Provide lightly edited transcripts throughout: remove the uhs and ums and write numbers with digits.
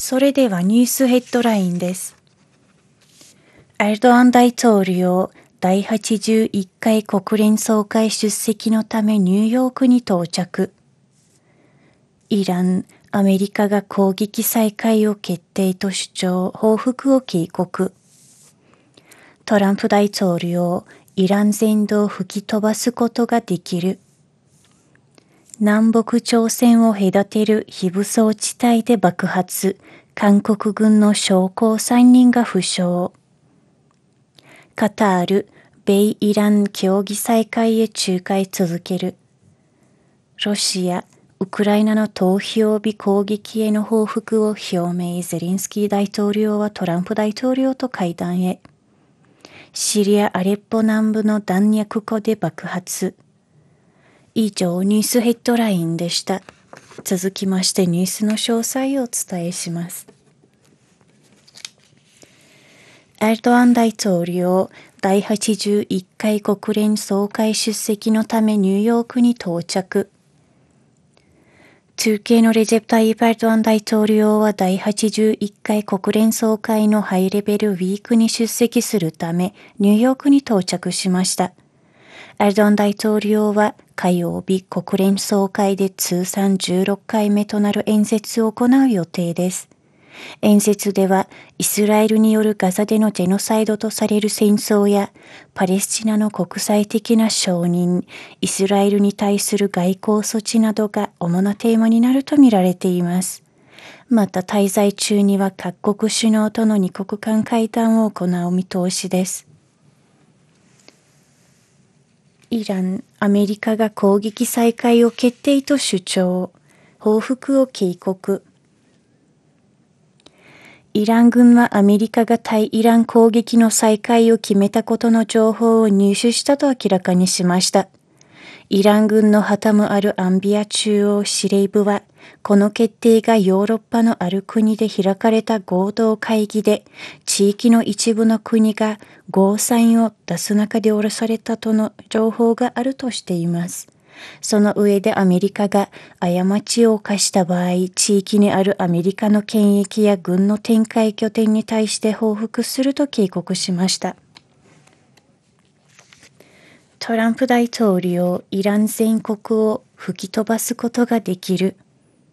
それではニュースヘッドラインです。エルドアン大統領第81回国連総会出席のためニューヨークに到着。イラン、アメリカが攻撃再開を決定と主張、報復を警告。トランプ大統領、イラン全土を吹き飛ばすことができる。南北朝鮮を隔てる非武装地帯で爆発。韓国軍の将校3人が負傷。カタール、米イラン協議再開へ仲介続ける。ロシア、ウクライナの投票日攻撃への報復を表明。ゼレンスキー大統領はトランプ大統領と会談へ。シリア・アレッポ南部の弾薬庫で爆発。以上、ニュースヘッドラインでした。続きましてニュースの詳細をお伝えします。エルドアン大統領第81回国連総会出席のためニューヨークに到着。トルキエのレジェプ・タイイプ・エルドアン大統領は第81回国連総会のハイレベルウィークに出席するためニューヨークに到着しました。エルドアン大統領は火曜日国連総会で通算16回目となる演説を行う予定です。演説ではイスラエルによるガザでのジェノサイドとされる戦争やパレスチナの国際的な承認、イスラエルに対する外交措置などが主なテーマになると見られています。また滞在中には各国首脳との二国間会談を行う見通しです。イラン、アメリカが攻撃再開を決定と主張、報復を警告。イラン軍はアメリカが対イラン攻撃の再開を決めたことの情報を入手したと明らかにしました。イラン軍のハタム・アル・アンビア中央司令部は、この決定がヨーロッパのある国で開かれた合同会議で、地域の一部の国がゴーサインを出す中で下ろされたとの情報があるとしています。その上でアメリカが過ちを犯した場合、地域にあるアメリカの権益や軍の展開拠点に対して報復すると警告しました。トランプ大統領、イラン全国を吹き飛ばすことができる。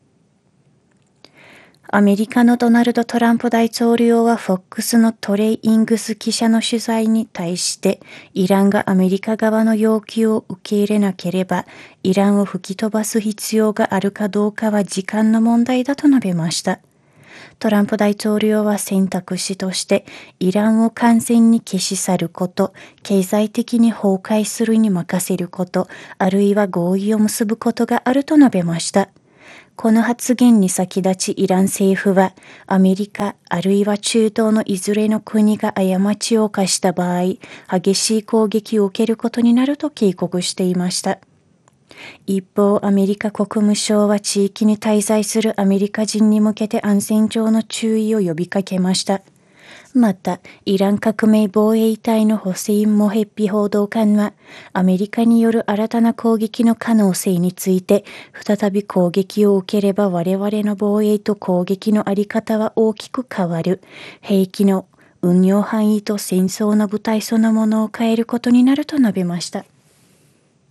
アメリカのドナルド・トランプ大統領は FOX のトレイ・イングス記者の取材に対して、イランがアメリカ側の要求を受け入れなければ、イランを吹き飛ばす必要があるかどうかは時間の問題だと述べました。トランプ大統領は選択肢として、イランを完全に消し去ること、経済的に崩壊するに任せること、あるいは合意を結ぶことがあると述べました。この発言に先立ちイラン政府は、アメリカあるいは中東のいずれの国が過ちを犯した場合、激しい攻撃を受けることになると警告していました。一方、アメリカ国務省は地域に滞在するアメリカ人に向けて安全上の注意を呼びかけました。また、イラン革命防衛隊のホセイン・モヘッピ報道官は、アメリカによる新たな攻撃の可能性について、再び攻撃を受ければ我々の防衛と攻撃のあり方は大きく変わる。兵器の運用範囲と戦争の部隊そのものを変えることになると述べました。